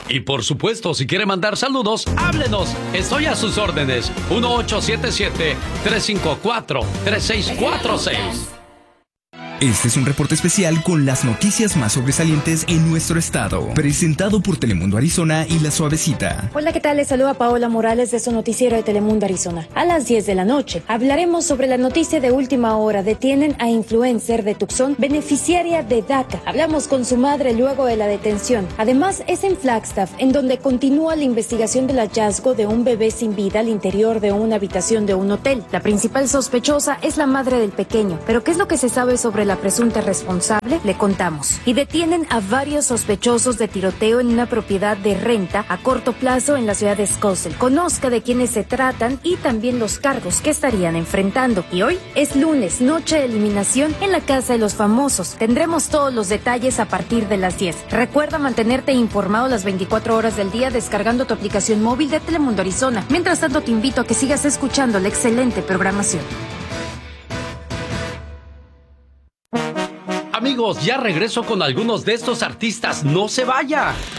Y por supuesto, si quiere mandar saludos, háblenos. Estoy a sus órdenes. 1877-354-3646. Este es un reporte especial con las noticias más sobresalientes en nuestro estado, presentado por Telemundo Arizona y La Suavecita. Hola, ¿qué tal? Les saluda Paola Morales de su noticiero de Telemundo Arizona. A las 10 de la noche hablaremos sobre la noticia de última hora. Detienen a influencer de Tucson, beneficiaria de DACA. Hablamos con su madre luego de la detención. Además, es en Flagstaff, en donde continúa la investigación del hallazgo de un bebé sin vida al interior de una habitación de un hotel. La principal sospechosa es la madre del pequeño. ¿Pero qué es lo que se sabe sobre la presunta responsable? Le contamos. Y detienen a varios sospechosos de tiroteo en una propiedad de renta a corto plazo en la ciudad de Scottsdale. Conozca de quiénes se tratan y también los cargos que estarían enfrentando. Y hoy es lunes, noche de eliminación en la Casa de los Famosos. Tendremos todos los detalles a partir de las 10. Recuerda mantenerte informado las 24 horas del día descargando tu aplicación móvil de Telemundo Arizona. Mientras tanto, te invito a que sigas escuchando la excelente programación. Amigos, ya regreso con algunos de estos artistas. ¡No se vaya!